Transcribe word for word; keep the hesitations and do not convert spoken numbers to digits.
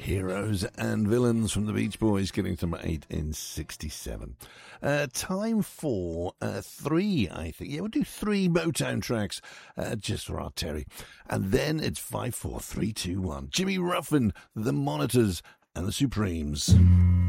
Heroes and Villains from the Beach Boys, getting to number eight in sixty-seven. Uh, time for uh, three, I think. Yeah, we'll do three Motown tracks uh, just for our Terry. And then it's five, four, three, two, one. Jimmy Ruffin, The Monitors, and The Supremes.